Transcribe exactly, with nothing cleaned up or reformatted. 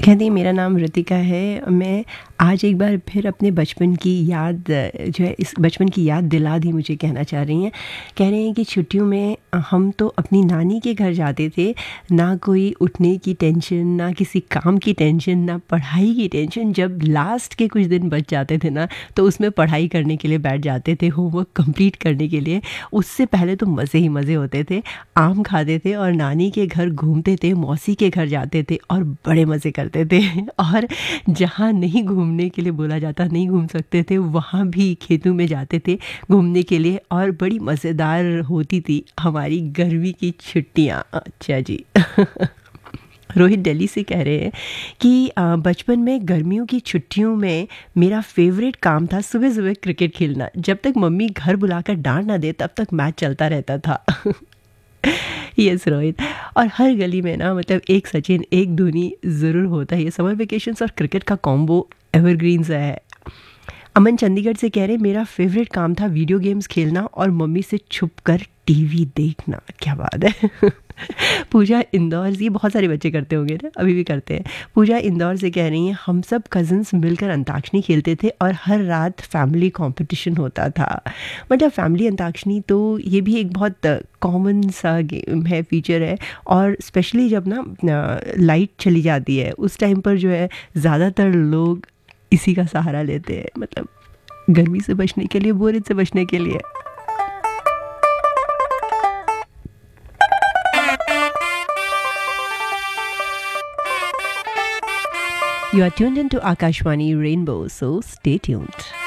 कहती हैं मेरा नाम ऋतिका है। मैं आज एक बार फिर अपने बचपन की याद जो है इस बचपन की याद दिला दी मुझे कहना चाह रही हैं। कह रहे हैं कि छुट्टियों में हम तो अपनी नानी के घर जाते थे। ना कोई उठने की टेंशन, ना किसी काम की टेंशन, ना पढ़ाई की टेंशन। जब लास्ट के कुछ दिन बच जाते थे ना तो उसमें पढ़ाई करने के लिए बैठ जाते थे, होमवर्क कंप्लीट करने के लिए। उससे पहले तो मज़े ही मज़े होते थे। आम खाते थे और नानी के घर घूमते थे, मौसी के घर जाते थे और बड़े मज़े करते थे। और जहाँ नहीं घूमने के लिए बोला जाता, नहीं घूम सकते थे, वहाँ भी खेतों में जाते थे घूमने के लिए और बड़ी मज़ेदार होती थी हमारी गर्मी की छुट्टियाँ। अच्छा जी। रोहित दिल्ली से कह रहे हैं कि अ, बचपन में गर्मियों की छुट्टियों में मेरा फेवरेट काम था सुबह सुबह क्रिकेट खेलना। जब तक मम्मी घर बुलाकर डांट ना दे तब तक मैच चलता रहता था। यस रोहित। और हर गली में ना मतलब एक सचिन एक धोनी ज़रूर होता है। ये समर वेकेशंस और क्रिकेट का कॉम्बो एवरग्रीन सा है। अमन चंडीगढ़ से कह रहे मेरा फेवरेट काम था वीडियो गेम्स खेलना और मम्मी से छुपकर टीवी देखना। क्या बात है। पूजा इंदौर से, ये बहुत सारे बच्चे करते होंगे ना, अभी भी करते हैं। पूजा इंदौर से कह रही हैं हम सब कज़न्स मिलकर अंताक्षरी खेलते थे और हर रात फैमिली कंपटीशन होता था। मतलब फैमिली अंताक्षरी तो ये भी एक बहुत कॉमन सा गेम है, फीचर है। और स्पेशली जब ना लाइट चली जाती है उस टाइम पर जो है ज़्यादातर लोग इसी का सहारा लेते हैं, मतलब गर्मी से बचने के लिए, बोरियत से बचने के लिए। You are tuned into Akashvani Rainbow, so stay tuned.